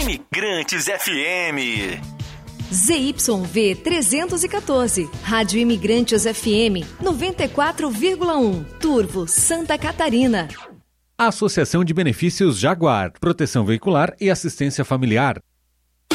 Imigrantes FM. ZYV 314, Rádio Imigrantes FM 94,1, Turvo, Santa Catarina. Associação de Benefícios Jaguar, Proteção Veicular e Assistência Familiar.